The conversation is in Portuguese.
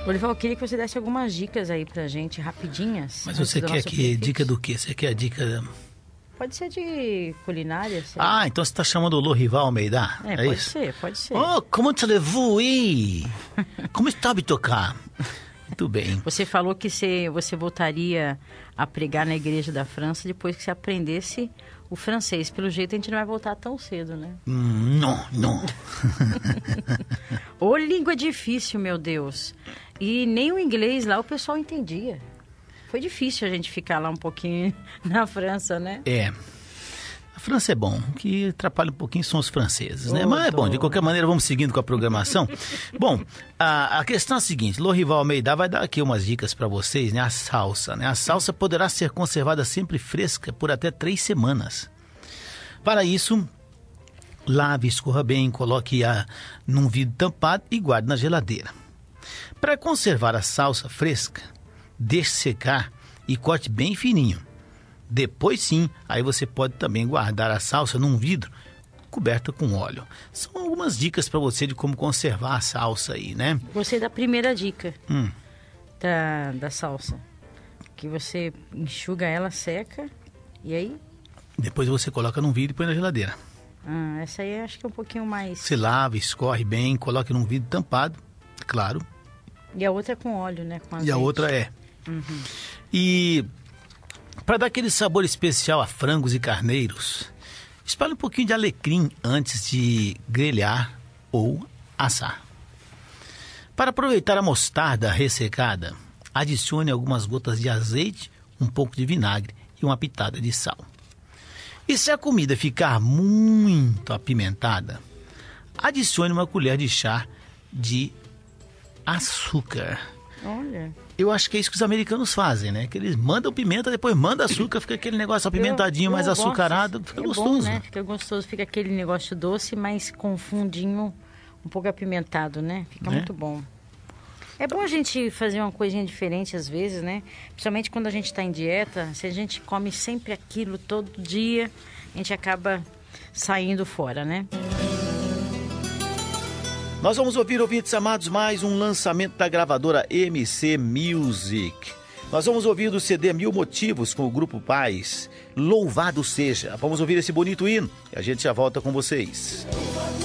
Olival, eu queria que você desse algumas dicas aí pra gente, rapidinhas. Mas você quer que dica do quê? Você quer a dica... Pode ser de culinária. Sei. Ah, então você está chamando o Lorival Almeida? É pode ser, pode ser. Oh, como te levou aí? Como está a tocar? Muito bem. Você falou que você voltaria a pregar na igreja da França depois que você aprendesse o francês. Pelo jeito, a gente não vai voltar tão cedo, né? Não. Ô, língua difícil, meu Deus. E nem o inglês lá o pessoal entendia. Foi difícil a gente ficar lá um pouquinho na França, né? É. A França é bom, o que atrapalha um pouquinho são os franceses, né? Mas é bom, de qualquer maneira, vamos seguindo com a programação. Bom, a questão é a seguinte, Lorival Almeida vai dar aqui umas dicas para vocês, né? A salsa, né? A salsa poderá ser conservada sempre fresca por até 3 semanas. Para isso, lave, escorra bem, coloque-a num vidro tampado e guarde na geladeira. Para conservar a salsa fresca, deixe secar e corte bem fininho. Depois sim, aí você pode também guardar a salsa num vidro coberta com óleo. São algumas dicas para você de como conservar a salsa aí, né? Gostei da primeira dica da salsa. Que você enxuga ela, seca e aí? Depois você coloca num vidro e põe na geladeira. Essa aí acho que é um pouquinho mais... Você lava, escorre bem, coloque num vidro tampado, claro. E a outra é com óleo, né? Com azeite. E a outra é. E para dar aquele sabor especial a frangos e carneiros, espalhe um pouquinho de alecrim antes de grelhar ou assar. Para aproveitar a mostarda ressecada, adicione algumas gotas de azeite, um pouco de vinagre e uma pitada de sal. E se a comida ficar muito apimentada, adicione uma colher de chá de açúcar. Olha. Eu acho que é isso que os americanos fazem, né? Que eles mandam pimenta, depois mandam açúcar, fica aquele negócio apimentadinho, mais açucarado, fica gostoso. Bom, né? Fica gostoso, fica aquele negócio doce, mas com fundinho um pouco apimentado, né? Fica muito bom. É bom a gente fazer uma coisinha diferente às vezes, né? Principalmente quando a gente está em dieta, se a gente come sempre aquilo todo dia, a gente acaba saindo fora, né? Nós vamos ouvir, ouvintes amados, mais um lançamento da gravadora MC Music. Nós vamos ouvir do CD Mil Motivos com o Grupo Paz, Louvado Seja. Vamos ouvir esse bonito hino e a gente já volta com vocês.